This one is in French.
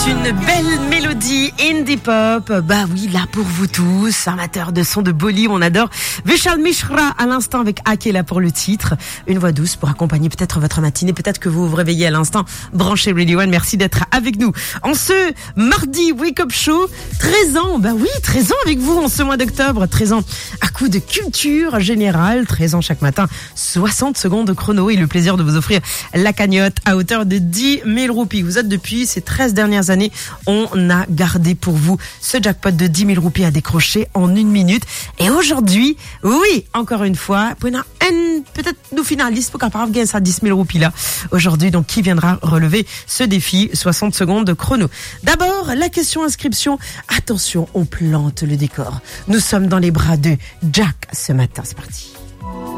Une belle mélodie indie pop, bah oui, là pour vous tous, amateurs de son de Bolly, on adore. Vishal Mishra à l'instant avec Akela pour le titre. Une voix douce pour accompagner peut-être votre matinée, peut-être que vous vous réveillez à l'instant. Branchez Radio One, merci d'être avec nous. En ce mardi Wake Up Show, 13 ans, bah oui, 13 ans avec vous en ce mois d'octobre, 13 ans à coup de culture générale, 13 ans chaque matin, 60 secondes de chrono et le plaisir de vous offrir la cagnotte à hauteur de 10 000 roupies. Vous êtes depuis ces 13 dernières années, on a gardé pour vous ce jackpot de 10 000 roupies à décrocher en 1 minute. Et aujourd'hui, oui, encore une fois, peut-être nous finalistes pour capable gagner ça 10 000 roupies là. Aujourd'hui, donc, qui viendra relever ce défi 60 secondes de chrono. D'abord, la question inscription. Attention, on plante le décor. Nous sommes dans les bras de Jack ce matin. C'est parti.